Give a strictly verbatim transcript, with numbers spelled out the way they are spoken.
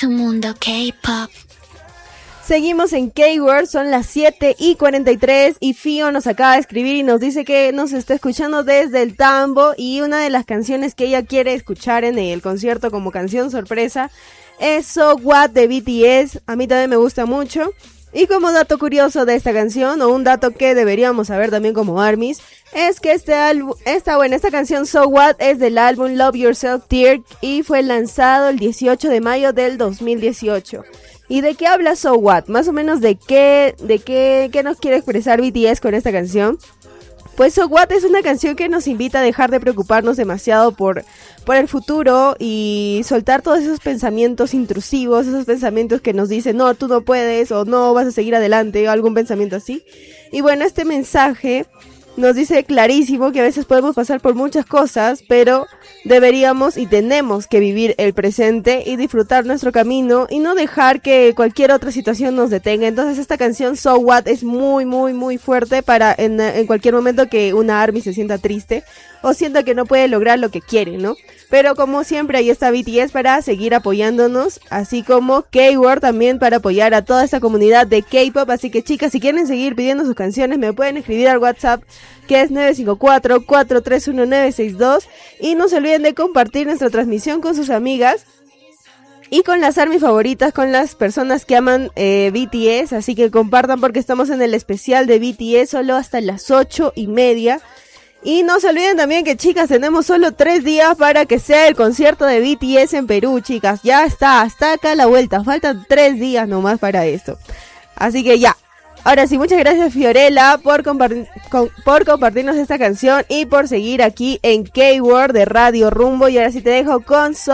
tu mundo K-pop. Seguimos en K-Word, son las siete y cuarenta y tres y Fío nos acaba de escribir y nos dice que nos está escuchando desde el Tambo y una de las canciones que ella quiere escuchar en el concierto como canción sorpresa es So What de B T S. A mí también me gusta mucho. Y como dato curioso de esta canción, o un dato que deberíamos saber también como ARMYs, es que este álbum, esta, bueno, esta canción So What es del álbum Love Yourself Tear y fue lanzado el dieciocho de mayo del dos mil dieciocho. ¿Y de qué habla So What? Más o menos de qué, de qué, qué nos quiere expresar B T S con esta canción. Pues So What es una canción que nos invita a dejar de preocuparnos demasiado por, por el futuro y soltar todos esos pensamientos intrusivos, esos pensamientos que nos dicen, no, tú no puedes, o no, vas a seguir adelante, o algún pensamiento así. Y bueno, este mensaje nos dice clarísimo que a veces podemos pasar por muchas cosas, pero deberíamos y tenemos que vivir el presente y disfrutar nuestro camino y no dejar que cualquier otra situación nos detenga. Entonces esta canción So What es muy muy muy fuerte para en, en cualquier momento que una ARMY se sienta triste o sienta que no puede lograr lo que quiere, ¿no? Pero como siempre ahí está B T S para seguir apoyándonos, así como K-Word también para apoyar a toda esta comunidad de K-Pop. Así que chicas, si quieren seguir pidiendo sus canciones me pueden escribir al WhatsApp que es nueve cinco cuatro, cuatro tres uno, nueve seis dos y no se olviden de compartir nuestra transmisión con sus amigas y con las ARMY favoritas, con las personas que aman eh, B T S, así que compartan porque estamos en el especial de B T S solo hasta las ocho y media. Y no se olviden también que, chicas, tenemos solo tres días para que sea el concierto de B T S en Perú, chicas. Ya está, hasta acá la vuelta. Faltan tres días nomás para esto. Así que ya. Ahora sí, muchas gracias Fiorella por, compartir, con, por compartirnos esta canción y por seguir aquí en K-Word de Radio Rumbo. Y ahora sí te dejo con... So